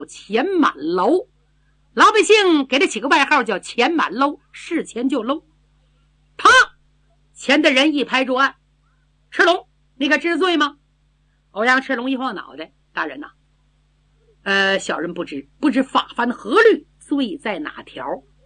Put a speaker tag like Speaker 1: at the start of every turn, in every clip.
Speaker 1: 钱满楼，老百姓给他起个外号叫钱满楼，是钱就搂。啪！钱的人一拍桌案：赤龙，你可知罪吗？欧阳赤龙一晃脑袋：大人呐，小人不知法犯何律，罪在哪条？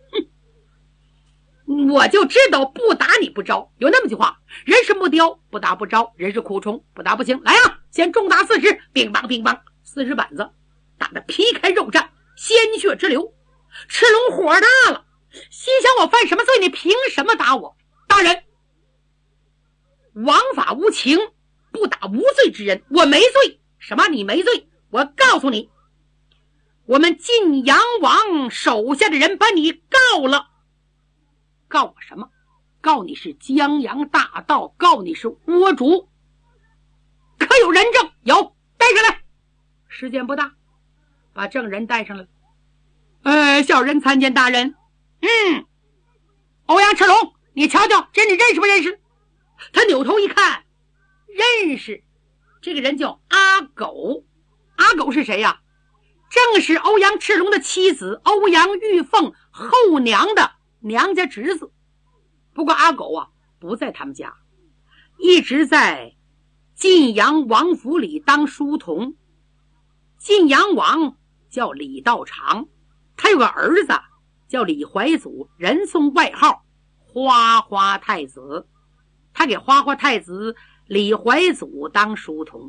Speaker 1: 我就知道不打你不招，有那么句话，人是木雕，不打不招，人是苦虫，不打不行。来啊，先重打40，乒乓乒乓，40板子打得皮开肉绽，鲜血直流。赤龙火大了，心想我犯什么罪？你凭什么打我？大人，王法无情，不打无罪之人，我没罪。什么你没罪？我告诉你，我们晋阳王手下的人把你告了。告我什么？告你是江洋大盗，告你是倭主。可有人证？有，带上来。时间不大，把证人带上来。小人参见大人。欧阳赤龙，你瞧瞧，这你认识不认识？他扭头一看，认识。这个人叫阿狗。阿狗是谁呀？正是欧阳赤龙的妻子欧阳玉凤后娘的娘家侄子。不过阿狗啊不在他们家，一直在晋阳王府里当书童。晋阳王叫李道长，他有个儿子叫李怀祖，人送外号花花太子。他给花花太子李怀祖当书童。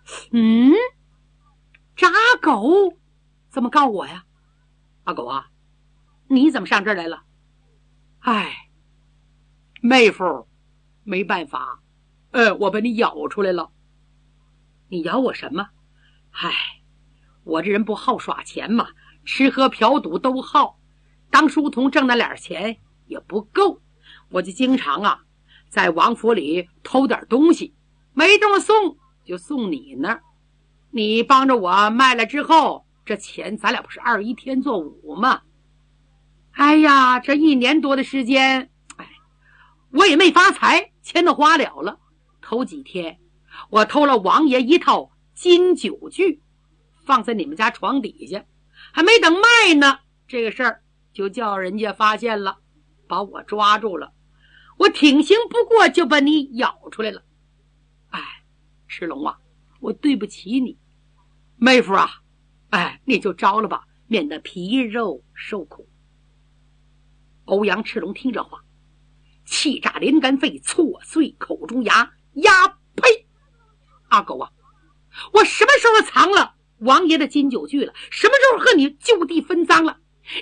Speaker 1: 这阿狗怎么告我呀？阿狗啊，你怎么上这儿来了？妹夫，没办法，我把你咬出来了。你咬我什么？我这人不好耍钱嘛，吃喝嫖赌都好，当书童挣那点钱也不够，我就经常在王府里偷点东西，没东西送就送你那儿，你帮着我卖了之后，这钱咱俩不是21天做5吗？这1年多的时间，我也没发财，钱都花了。头几天我偷了王爷一套金酒具，放在你们家床底下，还没等卖呢，这个事儿就叫人家发现了，把我抓住了。我挺行不过就把你咬出来了。赤龙啊，我对不起你。妹夫啊，你就招了吧，免得皮肉受苦。欧阳赤龙听这话，气炸连肝肺，挫碎口中牙，呸！阿狗啊，我什么时候藏了王爷的金酒具了？什么时候和你就地分赃了？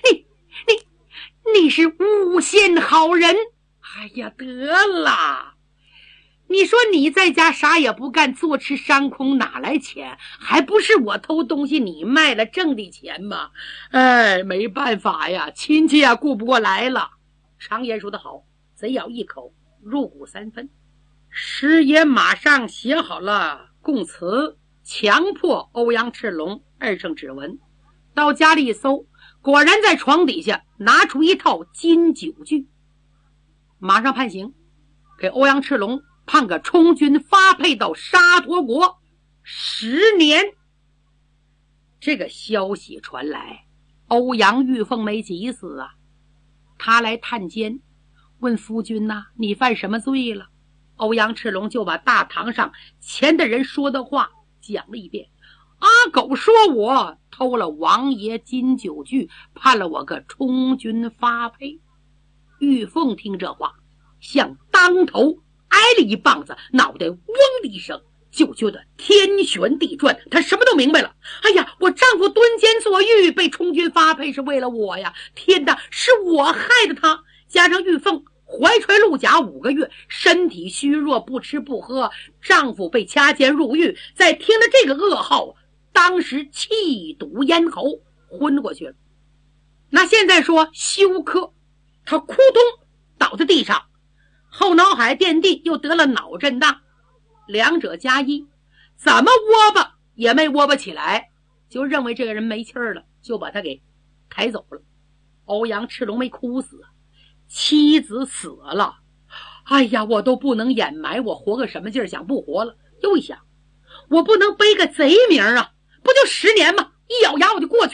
Speaker 1: 你是诬陷好人！得了，你说你在家啥也不干，坐吃山空，哪来钱？还不是我偷东西你卖了挣的钱吗？没办法呀，亲戚顾不过来了。常言说得好，贼咬一口，入骨3分。师爷马上写好了供词，强迫欧阳赤龙2声指纹，到家里一搜，果然在床底下拿出一套金酒具，马上判刑，给欧阳赤龙判个充军发配到沙陀国10年。这个消息传来，欧阳玉凤没急死他来探监，问夫君你犯什么罪了？欧阳赤龙就把大堂上前的人说的话讲了一遍。阿狗说我偷了王爷金酒具，判了我个充军发配。玉凤听这话，向当头挨了一棒子，脑袋嗡的一声，就觉得天旋地转，他什么都明白了。我丈夫蹲监坐狱，被充军发配是为了我呀！天哪，是我害的他！加上玉凤怀揣鹿甲5个月，身体虚弱，不吃不喝，丈夫被掐监入狱，在听了这个噩耗，当时气堵咽喉，昏过去了。那现在说休克，他扑通倒在地上，后脑海垫地，又得了脑震荡，两者加一，怎么窝吧也没窝吧起来，就认为这个人没气儿了，就把他给抬走了。欧阳赤龙没哭死，妻子死了，我都不能掩埋，我活个什么劲儿？想不活了，又一想，我不能背个贼名不就10年吗？ 一咬牙我就过去。